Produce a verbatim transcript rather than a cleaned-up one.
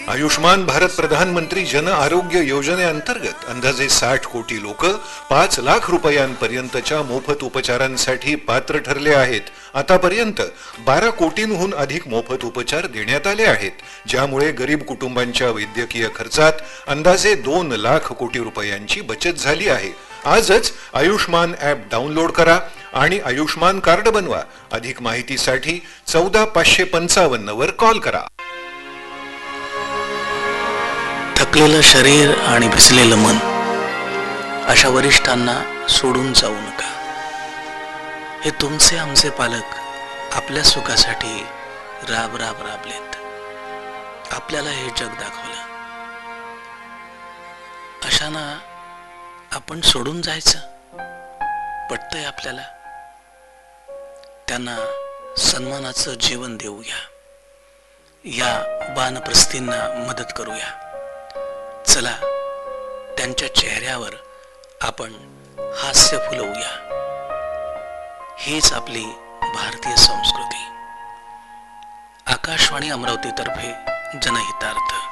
आयुष्मान भारत प्रधानमंत्री जन आरोग्य योजनेअंतर्गत अंदाजे साठ कोटी लोक पाच लाख रुपयांपर्यंतच्या मोफत उपचारांसाठी पात्र ठरले आहेत। आतापर्यंत बारा कोटींहून अधिक मोफत उपचार देण्यात आले आहेत, ज्यामुळे गरीब कुटुंबांच्या वैद्यकीय खर्चात अंदाजे दोन लाख कोटी रुपयांची बचत झाली आहे। आजच आयुष्मान ॲप डाउनलोड करा आणि आयुष्मान कार्ड बनवा। अधिक माहितीसाठी चौदा पाचशे पंचावन्न वर कॉल करा। थकलेलं शरीर आणि भिजलेलं मन अशा वरिष्ठांना सोडून जाऊ नका। हे तुमचे आमचे पालक आपल्या सुखासाठी राब राब राबलेत, आपल्याला हे जग दाखवलं। अशांना आपण सोडून जायचं पटतंय आपल्याला? त्यांना सन्मानाचं जीवन देऊया, या वानप्रस्थींना मदत करूया। चला, त्यांच्या चेहऱ्यावर आपण हास्य फुलवूया। हीच आपली भारतीय संस्कृती। आकाशवाणी अमरावती तर्फे जनहितार्थ।